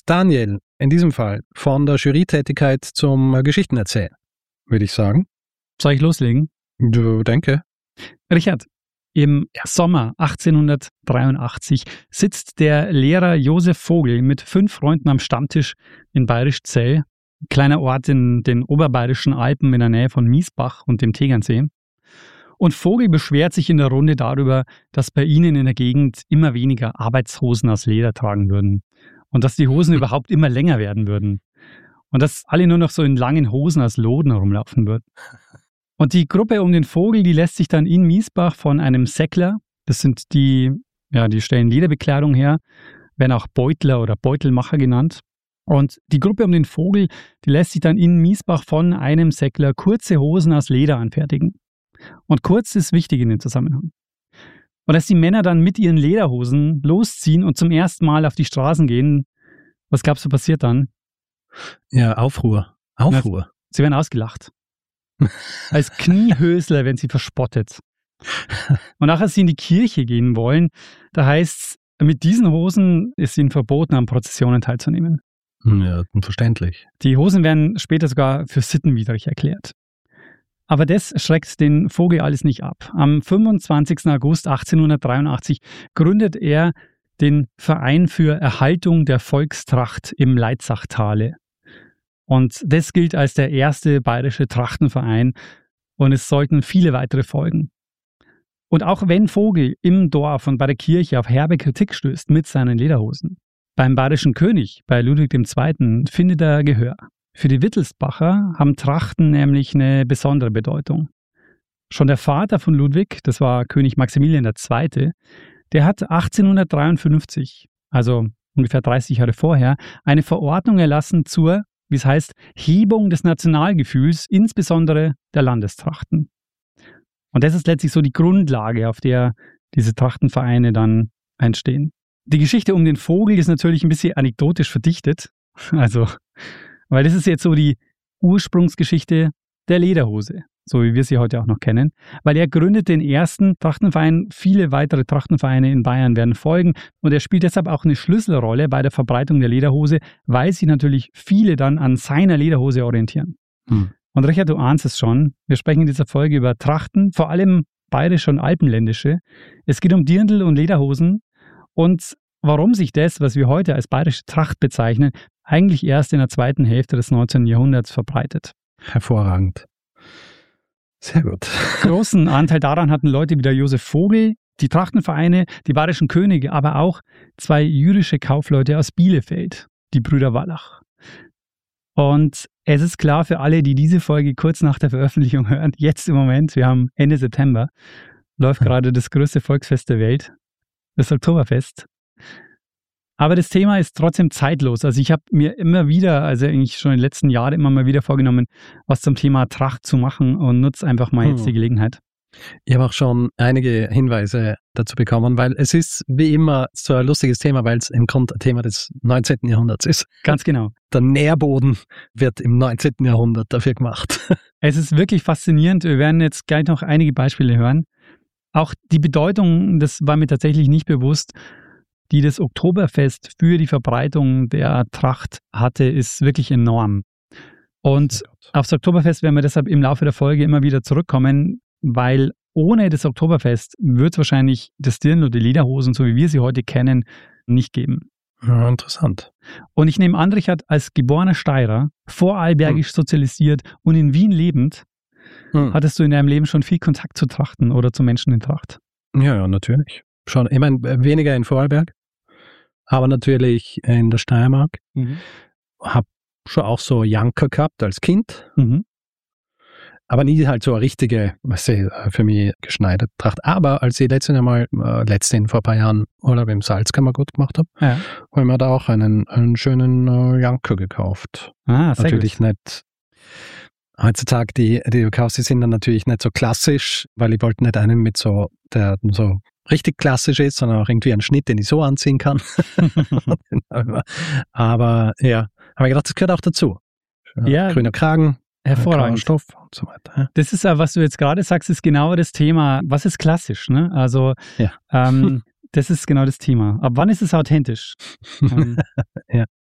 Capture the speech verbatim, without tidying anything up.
Daniel, in diesem Fall von der Jurytätigkeit zum Geschichtenerzählen, würde ich sagen. Soll ich loslegen? Du denke. Richard, im Sommer achtzehnhundertdreiundachtzig sitzt der Lehrer Josef Vogel mit fünf Freunden am Stammtisch in Bayerischzell, kleiner Ort in den oberbayerischen Alpen in der Nähe von Miesbach und dem Tegernsee. Und Vogel beschwert sich in der Runde darüber, dass bei ihnen in der Gegend immer weniger Arbeitshosen aus Leder tragen würden und dass die Hosen überhaupt immer länger werden würden und dass alle nur noch so in langen Hosen aus Loden herumlaufen würden. Und die Gruppe um den Vogel, die lässt sich dann in Miesbach von einem Säckler, das sind die, ja, die stellen Lederbekleidung her, werden auch Beutler oder Beutelmacher genannt. Und die Gruppe um den Vogel, die lässt sich dann in Miesbach von einem Säckler kurze Hosen aus Leder anfertigen. Und kurz ist wichtig in dem Zusammenhang. Und als die Männer dann mit ihren Lederhosen losziehen und zum ersten Mal auf die Straßen gehen, was glaubst du passiert dann? Ja, Aufruhr. Aufruhr. Na, sie werden ausgelacht. Als Kniehösler werden sie verspottet. Und nachher sie in die Kirche gehen wollen, da heißt es, mit diesen Hosen ist ihnen verboten, an Prozessionen teilzunehmen. Ja, verständlich. Die Hosen werden später sogar für sittenwidrig erklärt. Aber das schreckt den Vogel alles nicht ab. Am fünfundzwanzigsten August achtzehnhundertdreiundachtzig gründet er den Verein für Erhaltung der Volkstracht im Leitzachstale. Und das gilt als der erste bayerische Trachtenverein und es sollten viele weitere folgen. Und auch wenn Vogel im Dorf und bei der Kirche auf herbe Kritik stößt mit seinen Lederhosen, beim bayerischen König, bei Ludwig der Zweite., findet er Gehör. Für die Wittelsbacher haben Trachten nämlich eine besondere Bedeutung. Schon der Vater von Ludwig, das war König Maximilian der Zweite., der hat achtzehnhundertdreiundfünfzig, also ungefähr dreißig Jahre vorher, eine Verordnung erlassen zur, wie es heißt, Hebung des Nationalgefühls, insbesondere der Landestrachten. Und das ist letztlich so die Grundlage, auf der diese Trachtenvereine dann entstehen. Die Geschichte um den Vogel ist natürlich ein bisschen anekdotisch verdichtet, also, weil das ist jetzt so die Ursprungsgeschichte der Lederhose, so wie wir sie heute auch noch kennen, weil er gründet den ersten Trachtenverein, viele weitere Trachtenvereine in Bayern werden folgen und er spielt deshalb auch eine Schlüsselrolle bei der Verbreitung der Lederhose, weil sich natürlich viele dann an seiner Lederhose orientieren. Hm. Und Richard, du ahnst es schon, wir sprechen in dieser Folge über Trachten, vor allem bayerische und alpenländische. Es geht um Dirndl und Lederhosen und warum sich das, was wir heute als bayerische Tracht bezeichnen, eigentlich erst in der zweiten Hälfte des neunzehnten Jahrhunderts verbreitet. Hervorragend. Sehr gut. Großen Anteil daran hatten Leute wie der Josef Vogel, die Trachtenvereine, die bayerischen Könige, aber auch zwei jüdische Kaufleute aus Bielefeld, die Brüder Wallach. Und es ist klar für alle, die diese Folge kurz nach der Veröffentlichung hören, jetzt im Moment, wir haben Ende September, läuft gerade das größte Volksfest der Welt, das Oktoberfest. Aber das Thema ist trotzdem zeitlos. Also ich habe mir immer wieder, also eigentlich schon in den letzten Jahren immer mal wieder vorgenommen, was zum Thema Tracht zu machen und nutze einfach mal jetzt die Gelegenheit. Ich habe auch schon einige Hinweise dazu bekommen, weil es ist wie immer so ein lustiges Thema, weil es im Grunde ein Thema des neunzehnten Jahrhunderts ist. Ganz genau. Der Nährboden wird im neunzehnten Jahrhundert dafür gemacht. Es ist wirklich faszinierend. Wir werden jetzt gleich noch einige Beispiele hören. Auch die Bedeutung, das war mir tatsächlich nicht bewusst, die das Oktoberfest für die Verbreitung der Tracht hatte, ist wirklich enorm. Und aufs Oktoberfest werden wir deshalb im Laufe der Folge immer wieder zurückkommen, weil ohne das Oktoberfest wird es wahrscheinlich das Dirndl oder die Lederhosen, so wie wir sie heute kennen, nicht geben. Ja, interessant. Und ich nehme an, Richard, als geborener Steirer, vorarlbergisch hm. sozialisiert und in Wien lebend, hm. hattest du in deinem Leben schon viel Kontakt zu Trachten oder zu Menschen in Tracht? Ja, ja, natürlich. Schon, ich meine, weniger in Vorarlberg, aber natürlich in der Steiermark. Mhm. Habe schon auch so Janker gehabt als Kind. Mhm. Aber nie halt so eine richtige, was ich, für mich geschneiderte Tracht. Aber als ich letztens einmal, äh, letztens vor ein paar Jahren Urlaub im Salzkammergut gemacht habe, ja. habe ich mir da auch einen, einen schönen äh, Janker gekauft. Ah, sehr natürlich gut. nicht. Heutzutage, die, die du kaufst, die sind dann natürlich nicht so klassisch, weil ich wollte nicht einen mit so, der so richtig klassisch ist, sondern auch irgendwie einen Schnitt, den ich so anziehen kann. Aber ja, habe ich gedacht, das gehört auch dazu. Ja, grüner Kragen, hervorragend. Stoff und so weiter. Ja. Das ist ja, was du jetzt gerade sagst, ist genau das Thema. Was ist klassisch? Ne? Also ja. ähm, das ist genau das Thema. Ab wann ist es authentisch? ähm, ja.